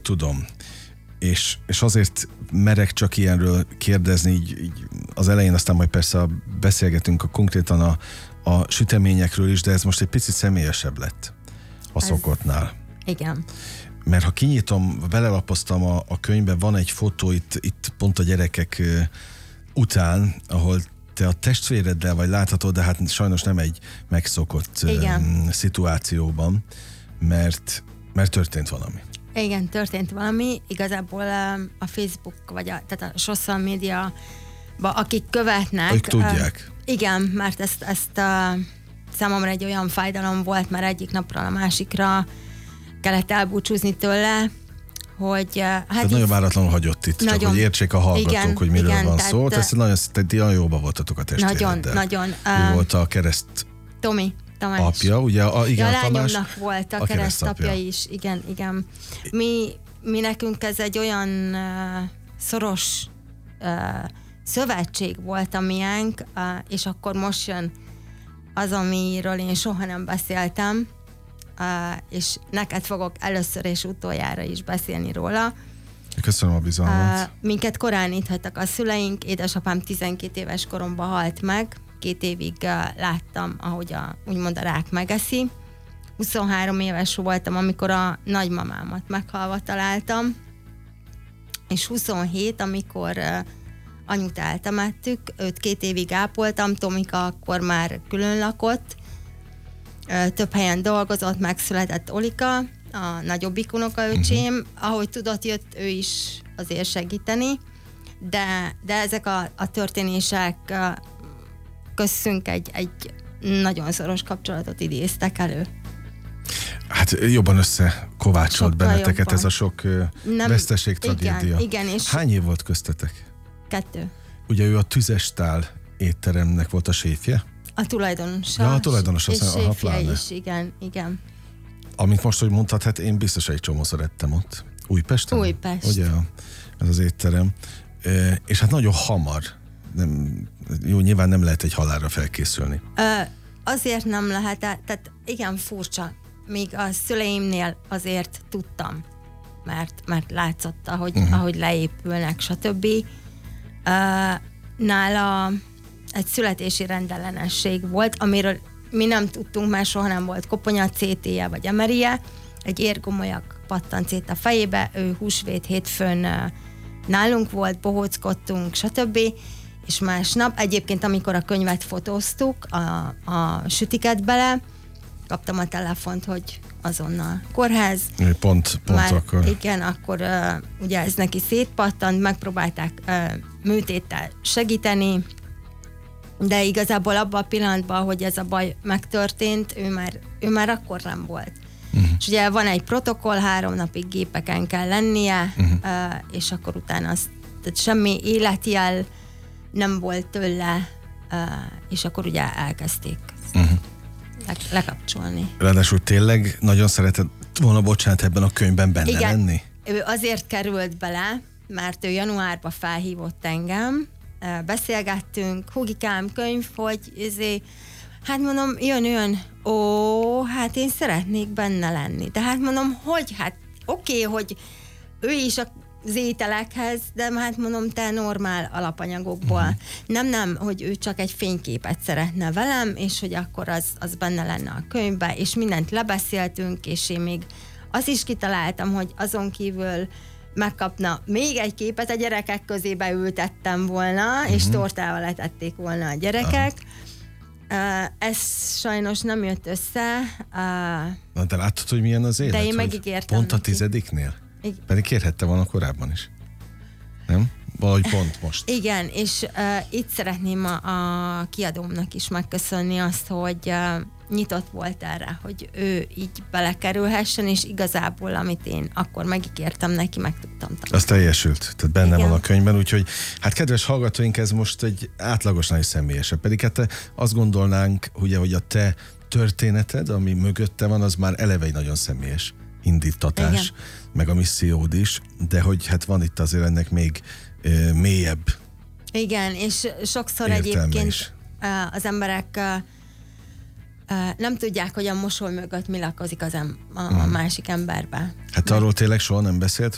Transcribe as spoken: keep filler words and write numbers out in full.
tudom. És, és azért merek csak ilyenről kérdezni így, így az elején, aztán majd persze beszélgetünk a, konkrétan a, a süteményekről is, de ez most egy picit személyesebb lett a ez, szokottnál. Igen. Mert ha kinyitom, belelapoztam a, a könyvbe, van egy fotó itt, itt pont a gyerekek uh, után, ahol te a testvéreddel vagy láthatod, de hát sajnos nem egy megszokott um, szituációban, mert, mert történt valami. Igen, történt valami. Igazából a Facebook, vagy a, tehát a social media, akik követnek... Ők tudják. Uh, igen, mert ezt, ezt uh, számomra egy olyan fájdalom volt, mert egyik napról a másikra kellett elbúcsúzni tőle, hogy... Uh, hát tehát nagyon váratlanul hagyott itt, nagyon, csak hogy értsék a hallgatók, igen, hogy miről igen, van tehát, szó. Tehát nagyon, nagyon jóba voltatok a testvéreddel. Nagyon, nagyon. Ő uh, volt a kereszt... Tomi. Tamás. Apja, ugye? A, igen, ja, a Tamás, lányomnak volt a, a keresztapja is, igen, igen. Mi, mi nekünk ez egy olyan uh, szoros uh, szövetség volt a miénk, uh, és akkor most jön az, amiről én soha nem beszéltem, uh, és neked fogok először és utoljára is beszélni róla. Köszönöm a bizalmat. Uh, minket korán itt hagytak a szüleink, édesapám tizenkét éves koromban halt meg, két évig uh, láttam, ahogy a, úgymond a rák megeszi. huszonhárom éves voltam, amikor a nagymamámat meghalva találtam, és huszonhét, amikor uh, anyut eltemettük, őt két évig ápoltam, Tomika akkor már külön lakott, uh, több helyen dolgozott, megszületett Olika, a nagyobbik unokaöcsém, uh-huh. ahogy tudott, jött ő is azért segíteni, de, de ezek a, a történések uh, köztünk egy, egy nagyon szoros kapcsolatot idéztek elő. Hát jobban összekovácsolt benneteket jobban. Ez a sok Nem, veszteség, tragédia. Igen, igen, és hány év volt köztetek? Kettő. Ugye ő a Tüzestál étteremnek volt a séfje? A tulajdonosa. Ja, a tulajdonosa. És séfje a is, igen, igen. Amit most, hogy mondtad, hát én biztos egy csomószor ettem ott. Újpesten? Újpest. Ugye ez az étterem. E, és hát nagyon hamar. Nem, jó, nyilván nem lehet egy halálra felkészülni. Ö, azért nem lehet, tehát igen, furcsa. Még a szüleimnél azért tudtam, mert, mert látszott, ahogy, uh-huh. ahogy leépülnek, stb. Ö, nála egy születési rendellenesség volt, amiről mi nem tudtunk, mert soha nem volt koponya, cé té-je vagy em er i-je. Egy érgomolyak pattant szét a fejébe, ő húsvét hétfőn nálunk volt, bohóckodtunk, stb. És másnap, egyébként amikor a könyvet fotóztuk, a, a sütiket bele, kaptam a telefont, hogy azonnal kórház. Pont, pont Már, akkor. Igen, akkor uh, ugye ez neki szétpattant, megpróbálták uh, műtéttel segíteni, de igazából abban a pillanatban, hogy ez a baj megtörtént, ő már, ő már akkor nem volt. Uh-huh. És ugye van egy protokoll, három napig gépeken kell lennie, uh-huh. uh, és akkor utána az, tehát semmi életjel nem volt tőle, uh, és akkor ugye elkezdték uh-huh. le, lekapcsolni. Ráadásul tényleg nagyon szeretett volna, bocsánat, ebben a könyvben benne igen, lenni? Ő azért került bele, mert ő januárban felhívott engem, uh, beszélgettünk, Hugikám, könyv, hogy izé, hát mondom, jön, jön, ó, hát én szeretnék benne lenni. De hát mondom, hogy hát oké, okay, hogy ő is a az ételekhez, de hát mondom, te normál alapanyagokból. Uh-huh. Nem, nem, hogy ő csak egy fényképet szeretne velem, és hogy akkor az, az benne lenne a könyvben, és mindent lebeszéltünk, és én még azt is kitaláltam, hogy azon kívül megkapna még egy képet, a gyerekek közébe ültettem volna, uh-huh. és tortával letették volna a gyerekek. Uh-huh. Uh, ez sajnos nem jött össze. Uh, Na, de láttad, hogy milyen az élet? De én megígértem. Pont a tizediknél? Igen. Pedig kérhette volna korábban is. Nem? Valahogy pont most. Igen, és uh, itt szeretném a, a kiadómnak is megköszönni azt, hogy uh, nyitott volt erre, hogy ő így belekerülhessen, és igazából, amit én akkor megígértem neki, meg tudtam tanulni. Az teljesült, tehát benne igen. van a könyvben, úgyhogy hát kedves hallgatóink, ez most egy átlagosnál is személyesebb. Pedig hát azt gondolnánk, ugye, hogy a te történeted, ami mögötte van, az már eleve egy nagyon személyes indítatás, igen. meg a missziód is, de hogy hát van itt azért ennek még e, mélyebb. Igen, és sokszor egyébként is. Az emberek nem tudják, hogy a mosoly mögött mi lakozik az em- a, a másik emberbe. Hát Mert... arról tényleg soha nem beszélt